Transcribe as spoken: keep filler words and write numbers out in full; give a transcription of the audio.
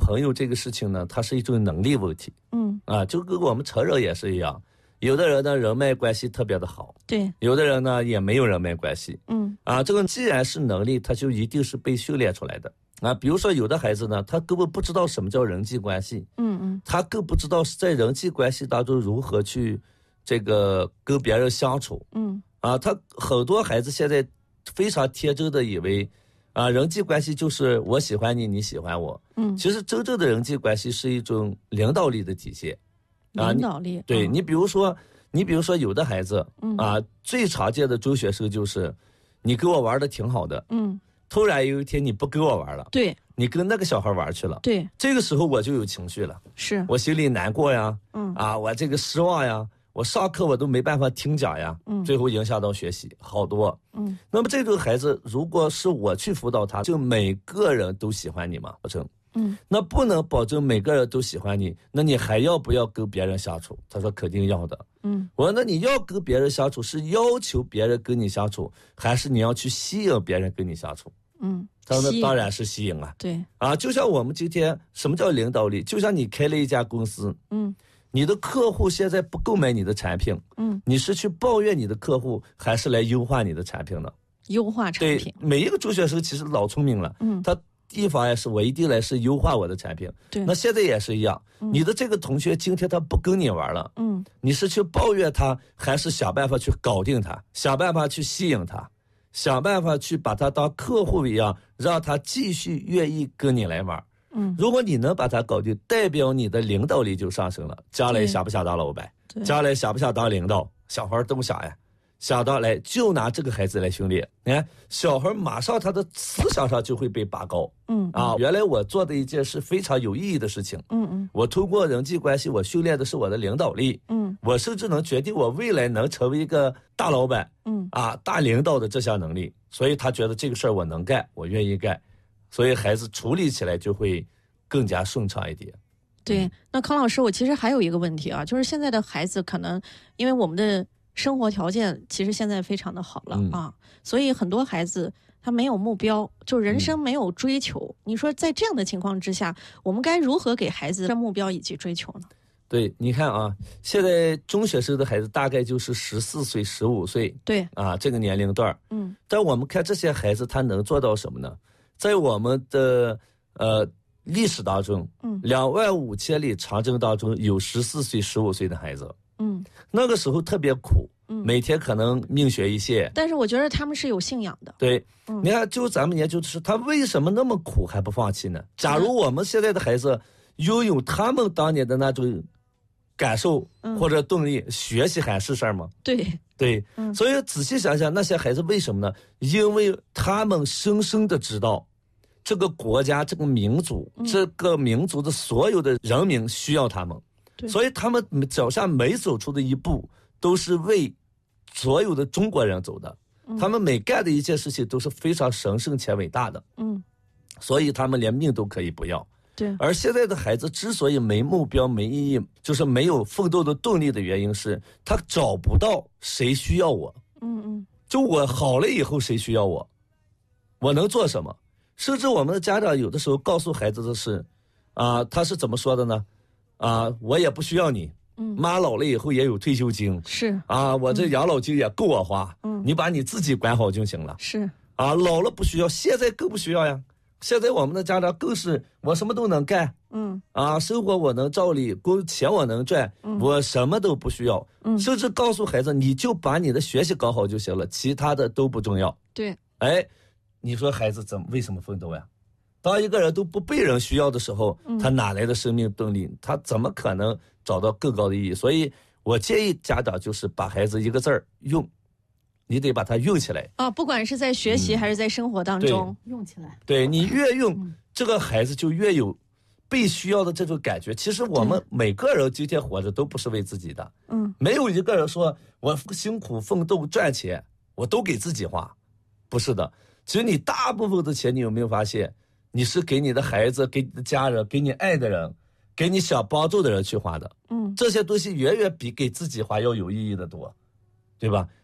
朋友这个事情呢，它是一种能力问题。 嗯啊，就跟我们成人也是一样，有的人呢人脉关系特别的好， 对， 有的人呢也没有人脉关系。 嗯啊，这个既然是能力，它就一定是被训练出来的。啊，比如说有的孩子呢，他根本不知道什么叫人际关系， 嗯嗯他更不知道在人际关系当中如何去这个跟别人相处。 嗯啊，他很多孩子现在非常天真的以为，啊，人际关系就是我喜欢你，你喜欢我。 嗯， 其实真正的人际关系是一种领导力的体现。啊， 领导力。 对， 嗯你比如说，你比如说有的孩子， 嗯啊，最常见的中学生就是，你跟我玩的挺好的， 嗯， 突然有一天你不跟我玩了， 对你跟那个小孩玩去了， 对， 这个时候我就有情绪了， 是， 我心里难过呀， 嗯啊，我这个失望呀，我上课我都没办法听讲呀， 嗯最后影响到学习好多。 嗯那么这种孩子，如果是我去辅导他，就每个人都喜欢你吗？保证。 嗯那不能保证每个人都喜欢你，那你还要不要跟别人相处？他说肯定要的。 嗯我说那你要跟别人相处，是要求别人跟你相处，还是你要去吸引别人跟你相处？ 嗯， 他说吸引当然是吸引啊。 对， 啊，就像我们今天什么叫领导力？就像你开了一家公司， 嗯你的客户现在不购买你的产品， 嗯， 你是去抱怨你的客户，还是来优化你的产品呢？ 优化产对品。， 每一个中学生其实老聪明了， 嗯， 他地方也是我一定来是优化我的产品。 对， 那现在也是一样，你的这个同学今天他不跟你玩了， 嗯你是去抱怨他，还是想办法去搞定他，想办法去吸引他，想办法去把他当客户一样，让他继续愿意跟你来玩？ 嗯， 如果你能把他搞定，代表你的领导力就上升了，将来对想不想当老板？ 对， 将来想不想当领导？小孩都不想呀，想到来就拿这个孩子来训练。你看，小孩马上他的思想上就会被拔高。 嗯啊，原来我做的一件是非常有意义的事情。 嗯嗯我通过人际关系，我训练的是我的领导力。 嗯我甚至能决定我未来能成为一个大老板嗯啊、大领导的这项能力。所以他觉得这个事儿我能干，我愿意干，所以孩子处理起来就会更加顺畅一点。 对。那康老师，我其实还有一个问题啊，就是现在的孩子可能因为我们的生活条件其实现在非常的好了、 嗯啊，所以很多孩子他没有目标，就人生没有追求。 嗯、 你说在这样的情况之下，我们该如何给孩子设目标以及追求呢？ 对，你看啊，现在中学生的孩子大概就是十四岁、十五岁， 对啊，这个年龄段。 嗯但我们看这些孩子，他能做到什么呢？在我们的呃历史当中， 嗯两万五千里长征当中有十四岁、十五岁的孩子， 嗯那个时候特别苦， 嗯， 每天可能命悬一线。 但是我觉得他们是有信仰的。 对， 嗯你看，就咱们研究的是他为什么那么苦还不放弃呢？假如我们现在的孩子拥有他们当年的那种感受或者动力，嗯、学习还是事儿吗？ 对对， 嗯、 所以仔细想想，那些孩子为什么呢？因为他们深深的知道，这个国家、这个民族、 嗯、 这个民族的所有的人民需要他们，所以他们脚下每走出的一步，都是为所有的中国人走的。 嗯、 他们每干的一件事情都是非常神圣且伟大的。 嗯， 所以他们连命都可以不要。 对， 而现在的孩子之所以没目标、没意义，就是没有奋斗的动力的原因是，他找不到谁需要我。 嗯嗯， 就我好了以后，谁需要我？我能做什么？甚至我们的家长有的时候告诉孩子的是，啊、呃，他是怎么说的呢？啊、呃，我也不需要你。 嗯， 妈老了以后也有退休金。 是啊，我这养老金也够我花。 嗯， 你把你自己管好就行了。 是啊，老了不需要，现在更不需要呀。现在我们的家长更是我什么都能干， 嗯啊，生活我能照理，工钱我能赚， 嗯、 我什么都不需要， 嗯， 甚至告诉孩子，你就把你的学习搞好就行了，其他的都不重要。 对， 哎，你说孩子怎么为什么奋斗呀？当一个人都不被人需要的时候， 嗯、 他哪来的生命动力？他怎么可能找到更高的意义？所以我建议家长就是把孩子一个字儿用。你得把它用起来啊！不管是在学习还是在生活当中， 嗯、 用起来。 对，你越用、嗯、这个孩子就越有被需要的这种感觉。其实我们每个人今天活着都不是为自己的， 嗯， 没有一个人说我辛苦奋斗赚钱我都给自己花，不是的。其实你大部分的钱，你有没有发现，你是给你的孩子、给你的家人、给你爱的人、给你想帮助的人去花的？ 嗯， 这些东西远远比给自己花要有意义的多，对吧？